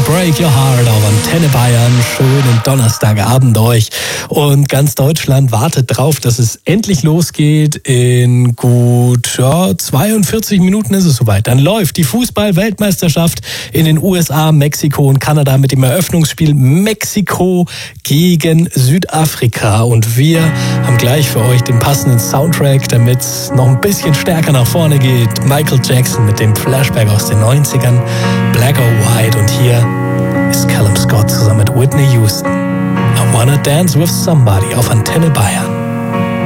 Break Your Heart auf Antenne Bayern. Schönen Donnerstagabend euch. Und ganz Deutschland wartet drauf, dass es endlich losgeht. In gut 42 Minuten ist es soweit. Dann läuft die Fußball-Weltmeisterschaft in den USA, Mexiko und Kanada mit dem Eröffnungsspiel Mexiko gegen Südafrika. Und wir haben gleich für euch den passenden Soundtrack, damit es noch ein bisschen stärker nach vorne geht. Michael Jackson mit dem Flashback aus den 90ern, Black or White. Und hier ist Callum Scott zusammen mit Whitney Houston. I Wanna Dance with Somebody auf Antenne Bayern.